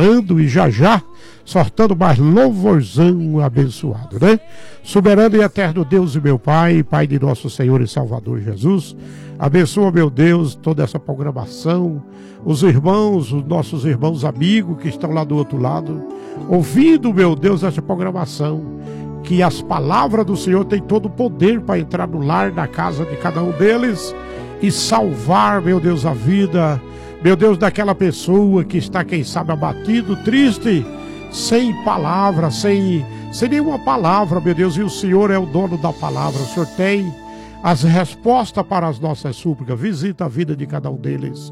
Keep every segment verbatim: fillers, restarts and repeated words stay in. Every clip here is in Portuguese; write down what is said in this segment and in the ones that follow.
preparando e já já sortando mais louvorzão abençoado, né? Soberano e eterno Deus e meu Pai, Pai de nosso Senhor e Salvador Jesus, abençoa, meu Deus, toda essa programação, os irmãos, os nossos irmãos amigos que estão lá do outro lado, ouvindo, meu Deus, essa programação, que as palavras do Senhor têm todo o poder para entrar no lar, na casa de cada um deles e salvar, meu Deus, a vida, meu Deus, daquela pessoa que está, quem sabe, abatido, triste, sem palavra, sem, sem nenhuma palavra, meu Deus, e o Senhor é o dono da palavra, o Senhor tem as respostas para as nossas súplicas, visita a vida de cada um deles,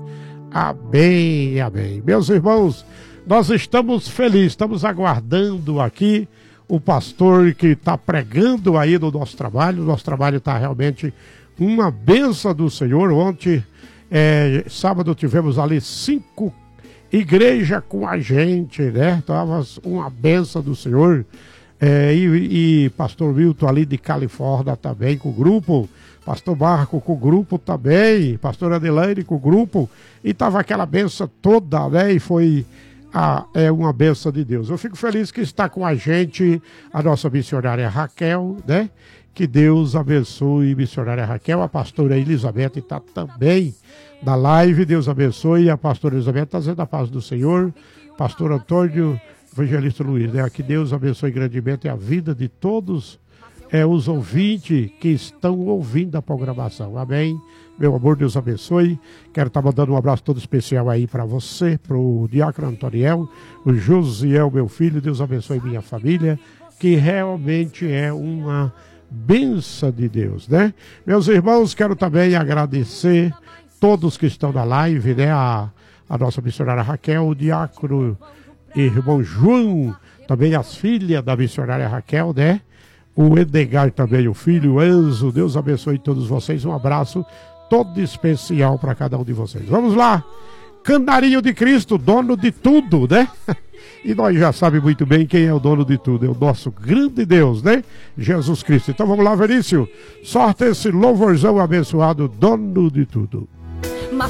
amém, amém. Meus irmãos, nós estamos felizes, estamos aguardando aqui o pastor que está pregando aí no nosso trabalho, o nosso trabalho está realmente uma bênção do Senhor. Ontem, é, sábado, tivemos ali cinco igreja com a gente, né? Estava uma benção do Senhor. É, e, e pastor Milton ali de Califórnia também com o grupo, pastor Marco com o grupo também, pastor Adelaide com o grupo, e estava aquela benção toda, né? E foi a, é uma benção de Deus. Eu fico feliz que está com a gente a nossa missionária Raquel, né? Que Deus abençoe, missionária Raquel. A pastora Elizabeth está também na live. Deus abençoe. A pastora Elizabeth está dizendo a paz do Senhor. Pastor Antônio, evangelista Luiz, né? Que Deus abençoe grandemente a vida de todos é, os ouvintes que estão ouvindo a programação. Amém. Meu amor, Deus abençoe. Quero estar mandando um abraço todo especial aí para você, para o diácono Antoniel, o Josiel, meu filho. Deus abençoe minha família, que realmente é uma bênção de Deus, né? Meus irmãos, quero também agradecer todos que estão na live, né? A, a nossa missionária Raquel, o diácono irmão João, também as filhas da missionária Raquel, né? O Edgar também, o filho Enzo. Deus abençoe todos vocês. Um abraço todo especial para cada um de vocês. Vamos lá! Canarinho de Cristo, dono de tudo, né? E nós já sabemos muito bem quem é o dono de tudo. É o nosso grande Deus, né? Jesus Cristo. Então vamos lá, Verício. Sorte esse louvorzão abençoado, dono de tudo.